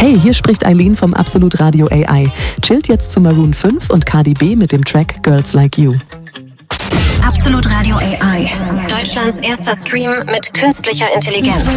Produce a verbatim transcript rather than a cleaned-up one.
Hey, hier spricht Eileen vom Absolut Radio A I. Chillt jetzt zu Maroon fünf und Cardi B mit dem Track Girls Like You. Absolut Radio A I. Deutschlands erster Stream mit künstlicher Intelligenz.